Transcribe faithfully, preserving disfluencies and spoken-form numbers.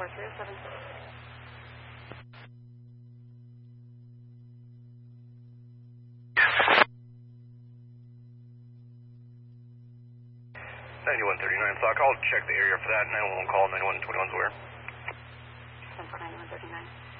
four three oh seven. ninety-one thirty-nine Flock, I'll check the area for that. nine one one call, ninety-one twenty-one's where? seven four ninety-one thirty-nine.